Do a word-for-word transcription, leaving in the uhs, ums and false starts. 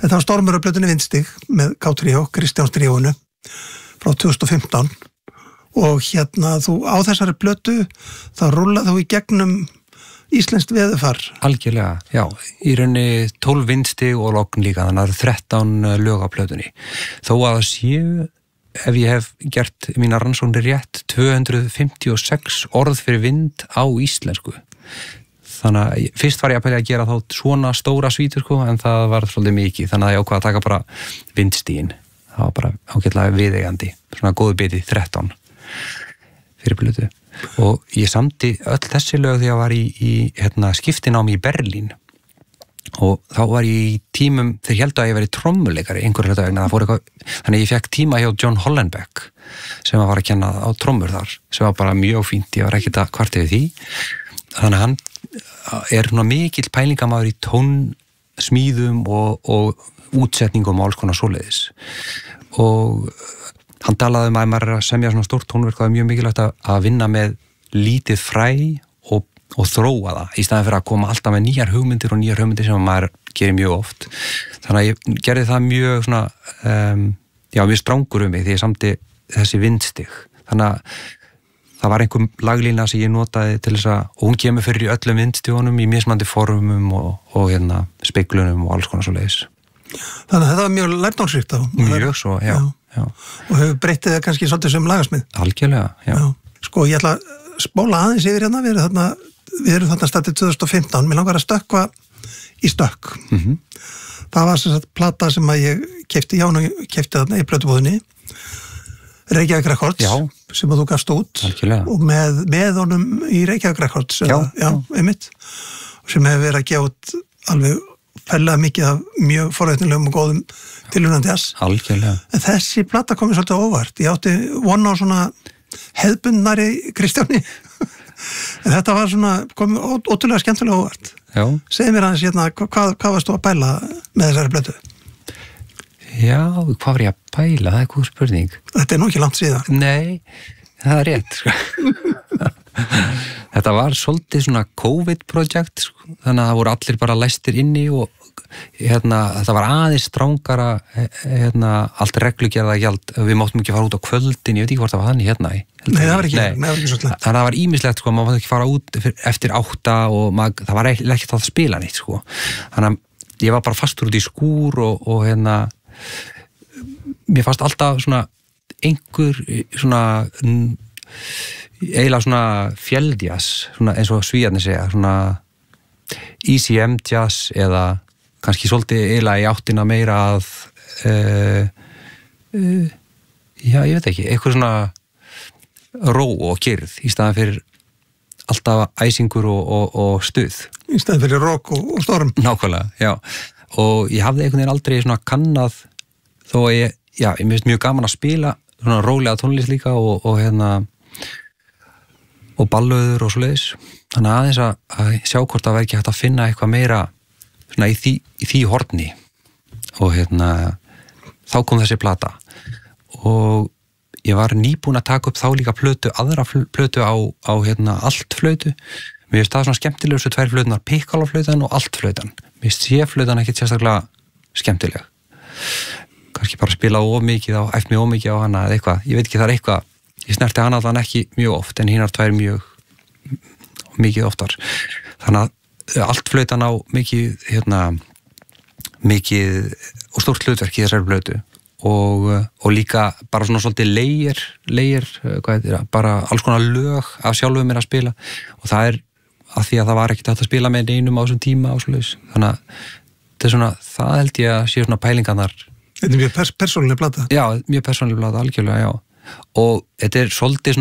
Þetta var stormur á plötunni Vindstig með K-tríó, Kristjáns tríóinu frá tvö þúsund og fimmtán og hérna þú á þessari plötu þá rúllað þú í gegnum íslenskt veðurfar. Algjörlega, já, í rauninni tólf vindstig og logn líka, þannig að það eru þrettán lög á plötunni. Þó að það séu, ef ég hef gert mína rannsóknir rétt, tvö hundruð fimmtíu og sex orð fyrir vind á íslensku. Þannig að fyrst var ég að pæla að gera þá svona stóra svítur sko, en það var svolítið mikið, þannig að ég ákvað að taka bara vindstígin. Það var bara ágætlega viðeigandi, svona góðu biti þrettán fyrir plötu. Og ég samdi öll þessi lög þegar ég var í, í hérna, skiptinámi í Berlín og þá var ég í tímum, þeir héldu að ég veri trommuleikari einhverju hluta vegna, það fór eitthvað, þannig að ég fekk tíma hjá John Hollenbeck sem var að kenna á trommur þar, sem var bara mjög fínt, ég var ekkert að kvarta við því. Þannig að hann er svona mikill pælingamaður í tónsmíðum og, og útsetningum og alls konar svoleiðis. Og hann talaði um að maður er að semja svona stórt tónverk og það er mjög mikilvægt að, að vinna með lítið fræ og, og þróa það í staðan fyrir að koma alltaf með nýjar hugmyndir og nýjar hugmyndir sem maður gerir mjög oft. Þannig að ég gerði það mjög svona, um, já, mjög strangur um mig því ég samdi þessi vindstig. Þannig að það var einhver laglína sem ég notaði til þess að, og hún kemur fyrir í öllum vindstígunum í mismandi formum og, og hérna, speiklunum og alls konar svo leiðis. Þannig að þetta var mjög lærnámsríkt á. Mjög svo, já. já. já. Og hefur breyttið það kannski svolítið sem lagasmið. Algjörlega, já. já. Sko, ég ætla að spóla aðeins yfir hérna, við erum þarna, við erum þarna statið tvö þúsund og fimmtán, mér langar að stökkva í stökk. Mm-hmm. Það var sem sagt plata sem að ég keypti, já, keypti þarna í plötubúðinni, Reykjavík Records, já. Sem að þú gafst út. Algjörlega. Og með, með honum í Reykjavík Records, já, já, einmitt, sem hefur verið að gefa út alveg færlega mikið af mjög forrétnilegum og góðum tilhörandi jazz. Algjörlega. En þessi plata kom mér svolítið óvart. Ég átti von á svona hefðbundnari Kristjáni. En þetta var svona, kom ótrúlega skemmtilega óvart. Já. Segðu mér aðeins hérna, hvað, hvað varst þú að pæla með þessari plötu? Já, hvað var ég að pæla? Það er góð spurning. Þetta er nú ekki langt síðan. Nei, það er rétt, sko. Þetta var svolítið svona COVID-projekt, sko. Þannig að það voru allir bara læstir inni og hérna, þetta var aðeins strángara, hérna, allt reglugerða gjald, við máttum ekki fara út á kvöldin, ég veit ekki hvort það var þannig hérna í. Nei, það var ekki, nei. Nei, það var ekki svo slett. Þannig að það var ímislegt, sko, maður mátti ekki fara út eftir átta og maður, það var ekkert að spila neitt, sko. Þannig að ég var bara fastur út í skúr og, og hérna, mér fannst alltaf svona einhver svona eiginlega svona fjeldjazz, svona eins og svíjarnir segja, svona E C M jazz eða kannski svolítið eiginlega í áttina meira að uh, uh, já, ég veit ekki, eitthvað svona ró og kyrrð í staðan fyrir alltaf æsingur og, og, og stuð. Í staðan fyrir rock og, og storm. Nákvæmlega, já. Og ég hafði einhvern veginn aldrei svona kannað þó að ég, já, ég finnst mjög gaman að spila svona rólega tónlist líka og, og hérna og ballöður og svoleiðis. Þannig að aðeins að, að sjá hvort það væri ekki hægt að finna eitthvað meira svona í því, í því horni og hérna þá kom þessi plata og ég var nýbúin að taka upp þá líka plötu, aðra plötu á, á hérna altflötu. Mér finnst það svona skemmtileg þessu tvær flötunar, pikkaloflötan og altflötan. Mér finnst sé-flötan ekkert sérstaklega skemmtileg. Kannski bara spila of mikið á, æft mig of mikið á hana eða eitthvað, ég veit ekki, það er eitthvað, ég snerti hana allan ekki mjög oft en hinar tvær mjög mikið oftar. Þannig að altflötan á mikið, hérna, mikið og stórt hlutverk í þessari plötu og, og líka bara svona svolítið leir, leir, hvað heitir það, bara alls konar lög af sjálfum mér að spila og það er að því að það var ekkert hægt að spila með einum á þessum tíma og svoleiðis. Þannig að þetta er svona, það held ég að sé svona pælingarnar. Þetta er mjög pers persónuleg plata. Já, mjög persónuleg plata, algjörlega, já. Og þetta er svolítið